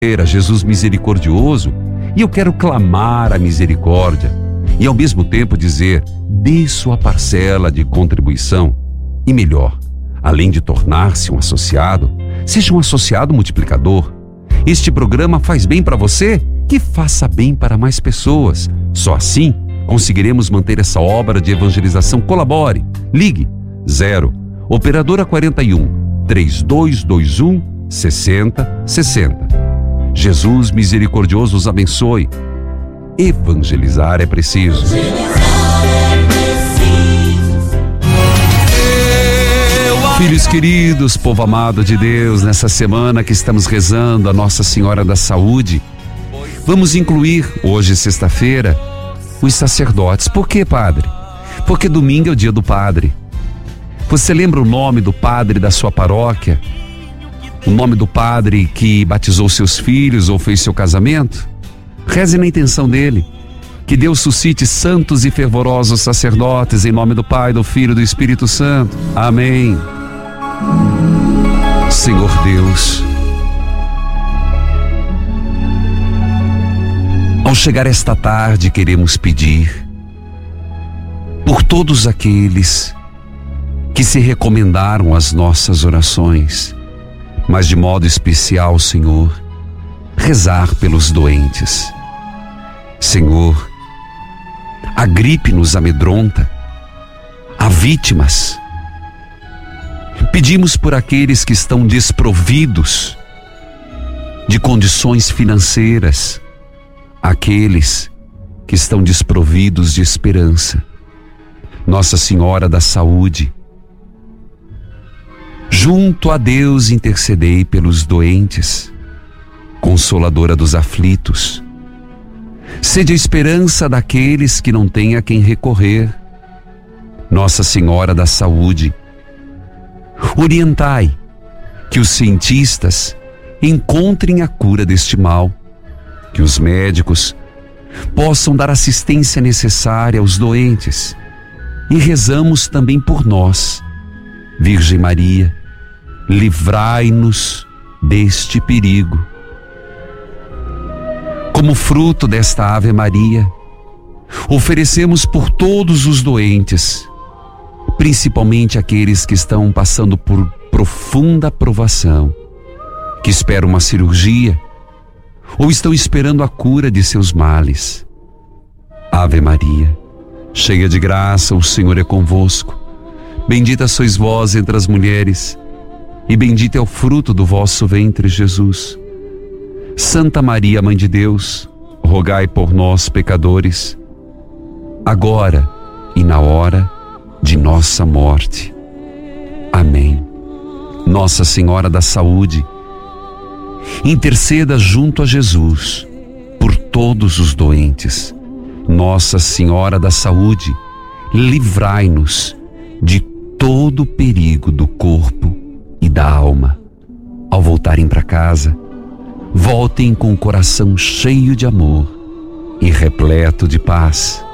Jesus misericordioso, e eu quero clamar a misericórdia e ao mesmo tempo dizer: dê sua parcela de contribuição. E melhor, além de tornar-se um associado, seja um associado multiplicador. Este programa faz bem para você, que faça bem para mais pessoas. Só assim conseguiremos manter essa obra de evangelização. Colabore. Ligue 0 Operadora 41 3221 6060. Jesus misericordioso os abençoe. Evangelizar é preciso. Filhos queridos, povo amado de Deus, nessa semana que estamos rezando a Nossa Senhora da Saúde, vamos incluir, hoje, sexta-feira, os sacerdotes. Por quê, padre? Porque domingo é o dia do padre. Você lembra o nome do padre da sua paróquia? O nome do padre que batizou seus filhos ou fez seu casamento? Reze na intenção dele. Que Deus suscite santos e fervorosos sacerdotes, em nome do Pai, do Filho e do Espírito Santo. Amém. Senhor Deus, ao chegar esta tarde, queremos pedir por todos aqueles que se recomendaram às nossas orações, mas de modo especial, Senhor, rezar pelos doentes. Senhor, a gripe nos amedronta, há vítimas. Pedimos por aqueles que estão desprovidos de condições financeiras, aqueles que estão desprovidos de esperança. Nossa Senhora da Saúde, junto a Deus intercedei pelos doentes, Consoladora dos aflitos. Sede a esperança daqueles que não têm a quem recorrer. Nossa Senhora da Saúde, orientai que os cientistas encontrem a cura deste mal, que os médicos possam dar assistência necessária aos doentes. E rezamos também por nós. Virgem Maria, livrai-nos deste perigo. Como fruto desta Ave Maria, oferecemos por todos os doentes, principalmente aqueles que estão passando por profunda provação, que esperam uma cirurgia ou estão esperando a cura de seus males. Ave Maria, cheia de graça, o Senhor é convosco. Bendita sois vós entre as mulheres, e bendito é o fruto do vosso ventre, Jesus. Santa Maria, Mãe de Deus, rogai por nós, pecadores, agora e na hora de nossa morte. Amém. Nossa Senhora da Saúde, interceda junto a Jesus por todos os doentes. Nossa Senhora da Saúde, livrai-nos de todo o perigo do corpo e da alma. Ao voltarem para casa, voltem com o coração cheio de amor e repleto de paz.